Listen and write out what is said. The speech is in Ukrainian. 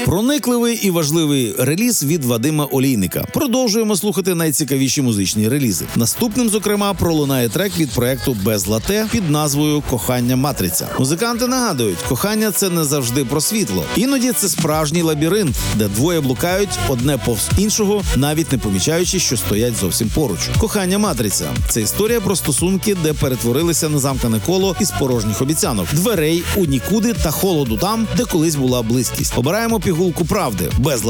Проникливий і важливий реліз від Вадима Олійника. Продовжуємо слухати найцікавіші музичні релізи. Наступним, зокрема, пролунає трек від проекту Без Лате під назвою «Кохання Матриця». Музиканти нагадують, кохання – це не завжди про світло. Іноді це справжній лабіринт, де двоє блукають одне повз іншого, навіть не помічаючи, що стоять зовсім поруч. «Кохання Матриця» – це історія про стосунки, де перетворилися на замкнене коло із порожніх обіцянок, дверей у нікуди та холоду там, де колись була близькість. Обираємо пігулку правди. Без